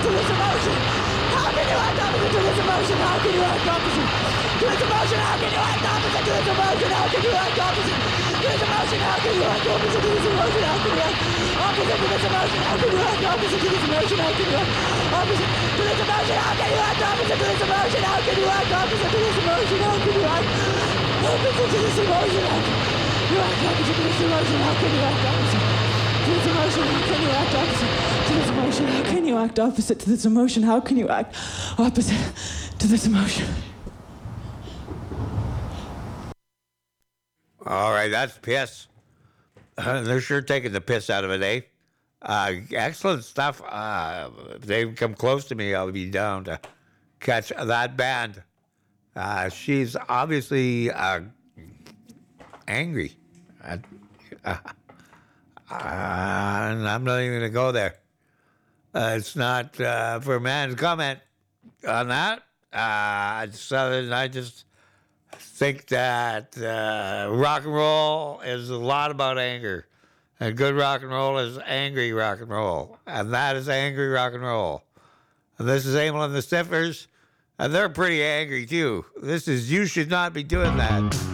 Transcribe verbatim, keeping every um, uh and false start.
to this emotion? How can you act opposite to this emotion? How can you act opposite to this emotion? How can you act opposite to this emotion? How can you act opposite to this emotion? How can you act opposite to this emotion? How can you act opposite to this emotion? How can you act opposite to this emotion? How can you act opposite to this emotion? How can you act opposite to this emotion? How can you act opposite to this emotion? How can you act opposite to this emotion? How can you act opposite to this emotion? How can you act opposite to this emotion? How can you act opposite to this emotion? How can you act opposite to this emotion? How can you act opposite to this emotion? All right, that's piss. Uh, they're sure taking the piss out of it, eh? Uh, excellent stuff. Uh, if they come close to me, I'll be down to catch that band. Uh, she's obviously uh, angry. Uh, uh, and I'm not even going to go there. Uh, it's not uh, for a man to comment on that. Uh, so I just think that uh, rock and roll is a lot about anger. And good rock and roll is angry rock and roll. And that is angry rock and roll. And this is Emil and the Sniffers. And they're pretty angry, too. This is You Should Not Be Doing That.